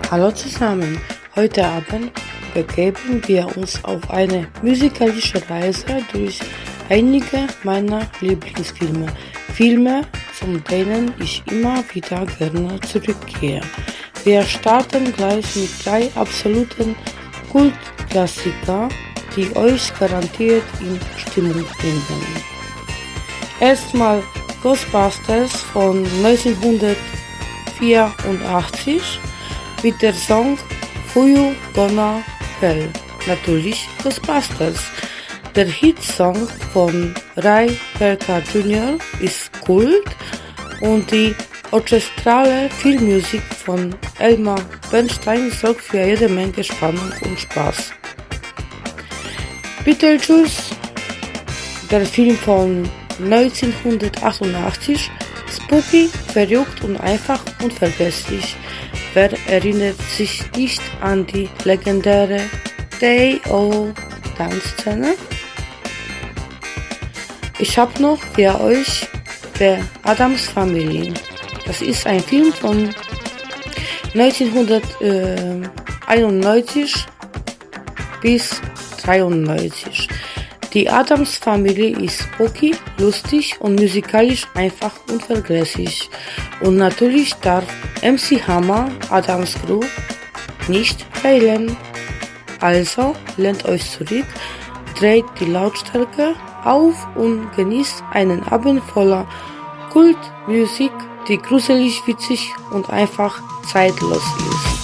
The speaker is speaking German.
Hallo zusammen, heute Abend begeben wir uns auf eine musikalische Reise durch einige meiner Lieblingsfilme. Filme, zu denen ich immer wieder gerne zurückkehre. Wir starten gleich mit 3 absoluten Kultklassiker, die euch garantiert in Stimmung bringen. Erstmal Ghostbusters von 1984 mit der Song Who You Gonna Tell. Natürlich Ghostbusters. Der Hitsong von Ray Parker Jr. ist Kult und die orchestrale Filmmusik von Elmer Bernstein sorgt für jede Menge Spannung und Spaß. Beetlejuice, der Film von 1988, spooky, verrückt und einfach unvergesslich. Wer erinnert sich nicht an die legendäre Day-O-Tanzszene? Ich habe noch für euch The Addams Family. Das ist ein Film von 1991 bis 1993. Die Addams Family ist spooky, lustig und musikalisch einfach unvergesslich. Und natürlich darf MC Hammer Addams Crew nicht fehlen. Also lehnt euch zurück, dreht die Lautstärke auf und genießt einen Abend voller Kultmusik, die gruselig, witzig und einfach zeitlos ist.